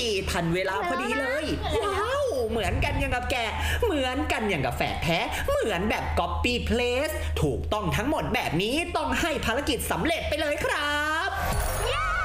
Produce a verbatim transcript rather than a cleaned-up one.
ทันเวลาพอดีเลยว้าวเหมือนกันอย่างกับแกเหมือนกันอย่างกับแฝดแท้เหมือนแบบ copy paste ถูกต้องทั้งหมดแบบนี้ต้องให้ภารกิจสำเร็จไปเลยครับ